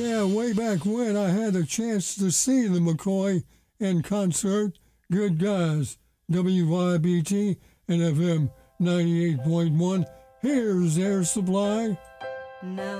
Yeah, way back when I had a chance to see the McCoy in concert. Good guys. WYBT and FM 98.1. Here's Air Supply. Now